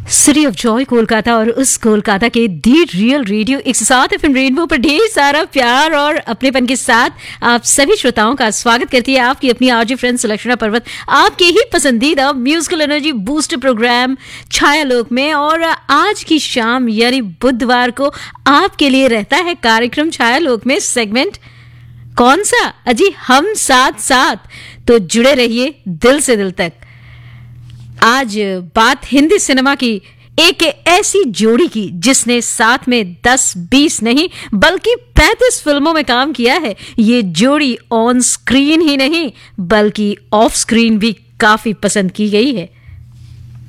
City of Joy Kolkata और उस कोलकाता के दी रियल रेडियो 107 एफएम रेनबो पर ढेर सारा प्यार और अपनेपन के साथ आप सभी श्रोताओं का स्वागत करती है आपकी अपनी आरजे फ्रेंड सुलक्षणा पर्वत आपके ही पसंदीदा म्यूजिकल एनर्जी बूस्ट प्रोग्राम छायालोक में। और आज की शाम यानी बुधवार को आपके लिए रहता है कार्यक्रम छायालोक में सेगमेंट कौन सा अजी हम साथ साथ। तो जुड़े रहिए दिल से दिल तक। आज बात हिंदी सिनेमा की एक ऐसी जोड़ी की जिसने साथ में 10-20 नहीं बल्कि 35 फिल्मों में काम किया है। ये जोड़ी ऑन स्क्रीन ही नहीं बल्कि ऑफ स्क्रीन भी काफी पसंद की गई है।